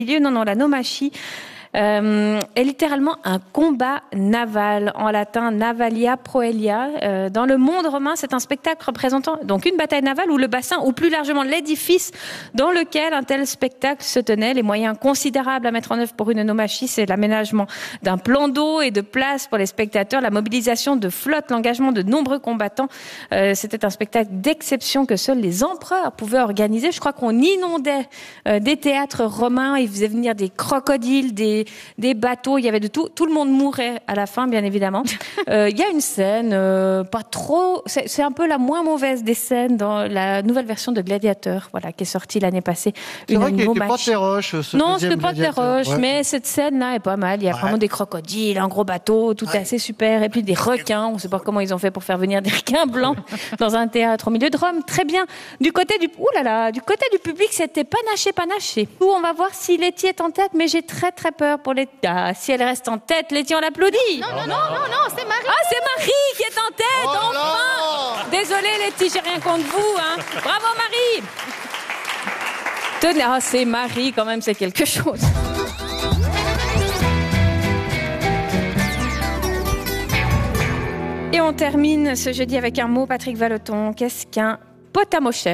Non, la nomachie est littéralement un combat naval, en latin navalia proelia. Dans le monde romain, c'est un spectacle représentant donc une bataille navale où le bassin, ou plus largement l'édifice dans lequel un tel spectacle se tenait. Les moyens considérables à mettre en œuvre pour une nomachie, c'est l'aménagement d'un plan d'eau et de place pour les spectateurs, la mobilisation de flottes, l'engagement de nombreux combattants. C'était un spectacle d'exception que seuls les empereurs pouvaient organiser. Je crois qu'on inondait des théâtres romains, ils faisaient venir des crocodiles, des bateaux, il y avait de tout. Tout le monde mourait à la fin, bien évidemment. Il y a une scène, pas trop, c'est un peu la moins mauvaise des scènes dans la nouvelle version de Gladiateur, voilà, qui est sortie l'année passée. C'est vrai qu'il était pas féroche, ce non, deuxième c'était pas féroche, ouais. mais cette scène-là est pas mal. Il y a vraiment des crocodiles, un gros bateau, tout est assez super. Et puis des requins, on sait pas comment ils ont fait pour faire venir des requins blancs dans un théâtre au milieu de Rome. Très bien. Du côté du côté du public, c'était panaché. Où on va voir si Letty est en tête, mais j'ai très très peur pour Letty. Ah, si elle reste en tête, Letty, on l'applaudit. Non, c'est Marie. Ah, c'est Marie qui est en tête, enfin. Désolée Letty, j'ai rien contre vous, hein. Bravo Marie. Tenez, c'est Marie quand même, c'est quelque chose. Et on termine ce jeudi avec un mot, Patrick Vallotton. Qu'est-ce qu'un potamochère ?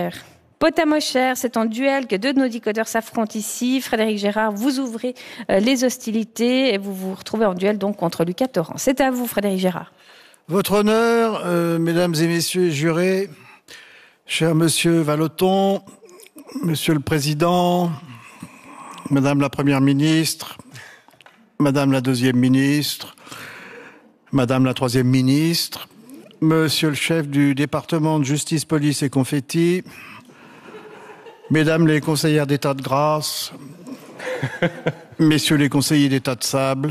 Potamochère, c'est en duel que deux de nos décodeurs s'affrontent ici. Frédéric Gérard, vous ouvrez les hostilités et vous vous retrouvez en duel donc contre Lucas Torrent. C'est à vous, Frédéric Gérard. Votre honneur, mesdames et messieurs jurés, cher monsieur Vallotton, monsieur le président, madame la première ministre, madame la deuxième ministre, madame la troisième ministre, monsieur le chef du département de justice, police et confetti, mesdames les conseillères d'état de grâce, messieurs les conseillers d'état de sable,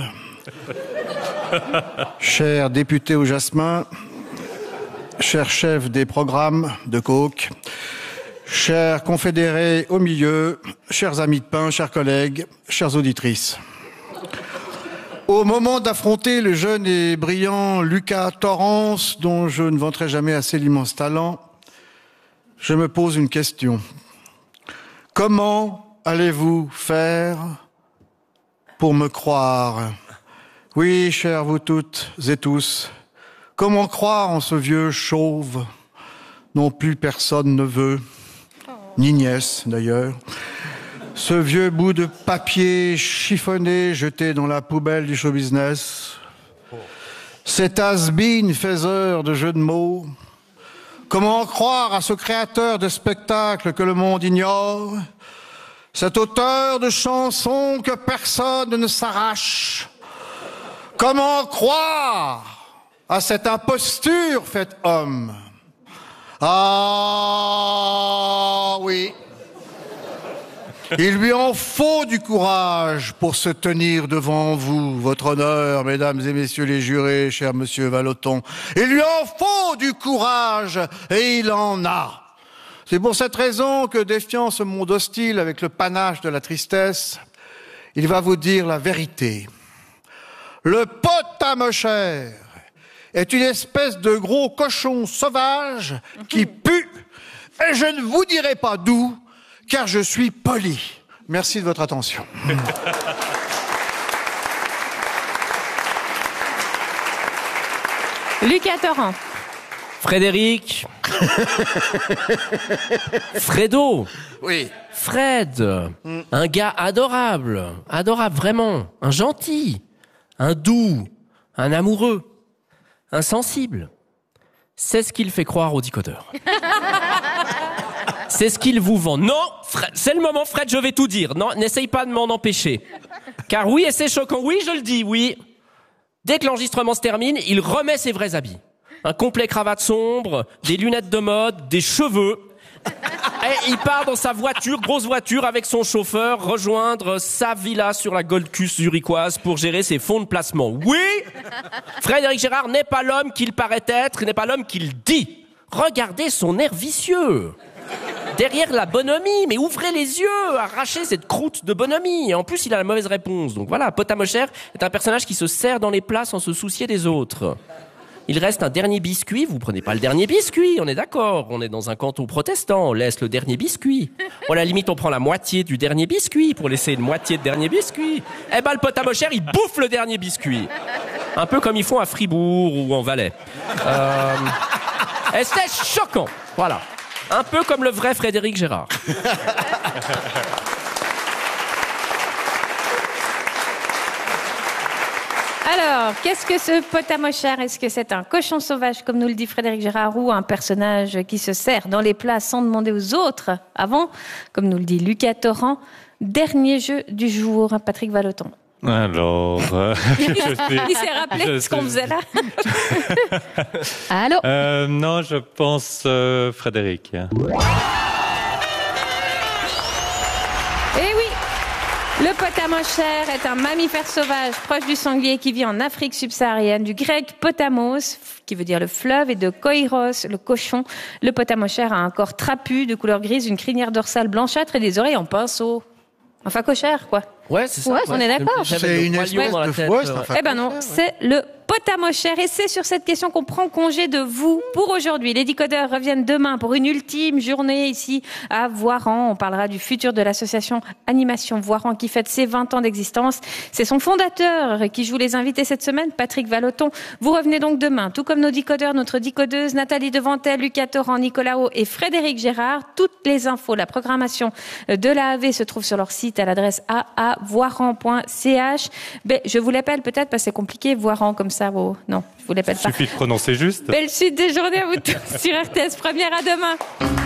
chers députés au jasmin, chers chefs des programmes de coke, chers confédérés au milieu, chers amis de pain, chers collègues, chères auditrices. Au moment d'affronter le jeune et brillant Lucas Torrent, dont je ne vanterai jamais assez l'immense talent, je me pose une question. Comment allez-vous faire pour me croire ? Oui, chers vous toutes et tous, comment croire en ce vieux chauve dont plus personne ne veut, ni nièce d'ailleurs, ce vieux bout de papier chiffonné jeté dans la poubelle du show business, cet has-been faiseur de jeux de mots. Comment croire à ce créateur de spectacles que le monde ignore, cet auteur de chansons que personne ne s'arrache? Comment croire à cette imposture faite homme? Ah oui, il lui en faut du courage pour se tenir devant vous, votre honneur, mesdames et messieurs les jurés, cher monsieur Vallotton. Il lui en faut du courage, et il en a. C'est pour cette raison que, défiant ce monde hostile avec le panache de la tristesse, il va vous dire la vérité. Le potamochère est une espèce de gros cochon sauvage qui pue, et je ne vous dirai pas d'où, car je suis poli. Merci de votre attention. Lucas Torrent. Frédéric. Fredo. Oui. Fred. Un gars adorable. Adorable, vraiment. Un gentil. Un doux. Un amoureux. Un sensible. C'est ce qu'il fait croire aux décodeurs. C'est ce qu'il vous vend. Non, Fred, c'est le moment, Fred, je vais tout dire. Non, n'essaye pas de m'en empêcher. Car oui, et c'est choquant, oui, je le dis, oui. Dès que l'enregistrement se termine, il remet ses vrais habits. Un complet cravate sombre, des lunettes de mode, des cheveux. Et il part dans sa voiture, grosse voiture, avec son chauffeur, rejoindre sa villa sur la Gold Coast zurichoise pour gérer ses fonds de placement. Oui, Frédéric Gérard n'est pas l'homme qu'il paraît être, il n'est pas l'homme qu'il dit. Regardez son air vicieux. Derrière la bonhomie, mais ouvrez les yeux, arrachez cette croûte de bonhomie. Et en plus, il a la mauvaise réponse. Donc voilà, Potamochère est un personnage qui se serre dans les plats sans se soucier des autres. Il reste un dernier biscuit. Vous prenez pas le dernier biscuit, on est d'accord. On est dans un canton protestant, on laisse le dernier biscuit. Bon, à la limite, on prend la moitié du dernier biscuit pour laisser une moitié de dernier biscuit. Eh ben, le potamochère, il bouffe le dernier biscuit. Un peu comme ils font à Fribourg ou en Valais. Et c'est choquant. Voilà. Un peu comme le vrai Frédéric Gérard. Alors, qu'est-ce que ce potamochère? Est-ce que c'est un cochon sauvage, comme nous le dit Frédéric Gérard, ou un personnage qui se sert dans les plats sans demander aux autres avant, comme nous le dit Lucas Torrent? Dernier jeu du jour, Patrick Vallotton. Alors, il s'est rappelé ce qu'on faisait là. Allô? non, je pense Frédéric. Eh oui, le potamochère est un mammifère sauvage proche du sanglier qui vit en Afrique subsaharienne, du grec potamos, qui veut dire le fleuve, et de koiros, le cochon. Le potamochère a un corps trapu de couleur grise, une crinière dorsale blanchâtre et des oreilles en pinceau. Enfin, cochère, quoi. Ouais, c'est ça. Ouais, on est d'accord. C'est une espèce de fouet, c'est un Eh ben non, c'est le potamochère. Et c'est sur cette question qu'on prend congé de vous pour aujourd'hui. Les décodeurs reviennent demain pour une ultime journée ici à Voiran. On parlera du futur de l'association Animation Voiran qui fête ses 20 ans d'existence. C'est son fondateur qui joue les invités cette semaine, Patrick Vallotton. Vous revenez donc demain, tout comme nos décodeurs, notre décodeuse Nathalie Devantel, Lucas Torrent, Nicolas Haut et Frédéric Gérard. Toutes les infos, la programmation de l'AAV se trouve sur leur site à l'adresse aavoiran.ch. Ben, je vous l'appelle peut-être parce que c'est compliqué, Voiran comme ça. Oh, non, je vous l'appelle pas. Il suffit de prononcer juste. Belle suite des journées à vous tous sur RTS Première, à demain.